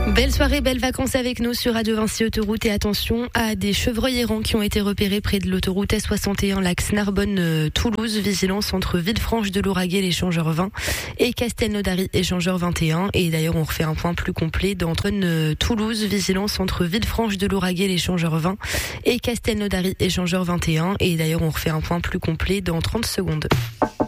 Belle soirée, belles vacances avec nous sur Radio Vinci Autoroute et attention à des chevreuils errants qui ont été repérés près de l'autoroute S61 l'axe Narbonne-Toulouse. Vigilance entre Villefranche de l'Auragais, l'échangeur 20 et Castelnaudary, échangeur 21. Et d'ailleurs, on refait un point plus complet d'entre Toulouse. Vigilance entre Villefranche de l'Auragais, l'échangeur 20 et Castelnaudary, échangeur 21. Et d'ailleurs, on refait un point plus complet dans 30 secondes.